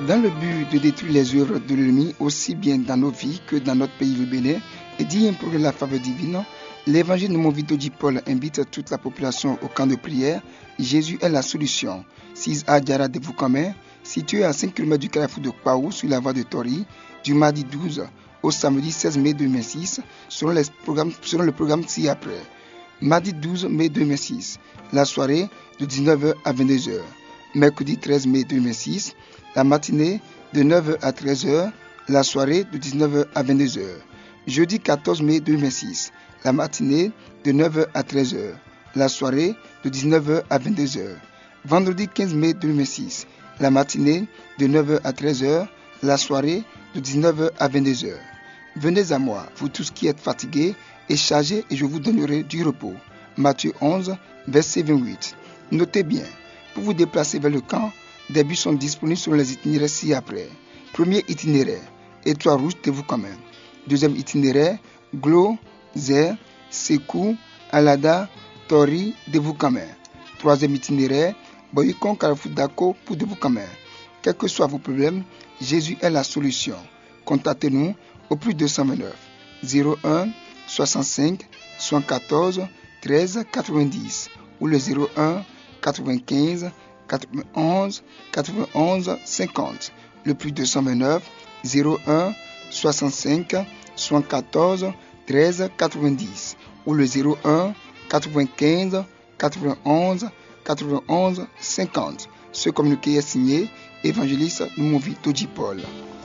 Dans le but de détruire les œuvres de l'ennemi, aussi bien dans nos vies que dans notre pays, le Bénin, et d'y implorer la faveur divine, l'évangile de mon vidéo dit Paul invite toute la population au camp de prière. Jésus est la solution. 6 à Diara de Vukame, situé à 5 km du carrefour de Kwaou sur la voie de Tori, du mardi 12 au samedi 16 mai 2006, selon le programme ci-après. Mardi 12 mai 2006, la soirée de 19h à 22h. Mercredi 13 mai 2006, la matinée de 9h à 13h, la soirée de 19h à 22h. Jeudi 14 mai 2006, la matinée de 9h à 13h, la soirée de 19h à 22h. Vendredi 15 mai 2006, la matinée de 9h à 13h, la soirée de 19h à 22h. Venez à moi, vous tous qui êtes fatigués et chargés, et je vous donnerai du repos. Matthieu 11, verset 28. Notez bien, pour vous déplacer vers le camp, des bus sont disponibles sur les itinéraires ci-après. Premier itinéraire, Étoile Rouge de Vukame. Deuxième itinéraire, Glo, Zer, Sekou, Alada, Tori de Vukame. Troisième itinéraire, Boyikon Carrefour Dako pour de Vukame. Quels que soient vos problèmes, Jésus est la solution. Contactez-nous au plus 229 01 65 74 13 90 ou le 01 95 91 91 50, le plus 229 01 65 74 13 90 ou le 01 95 91 91 50. Ce communiqué est signé évangéliste Noumovi Toji Paul.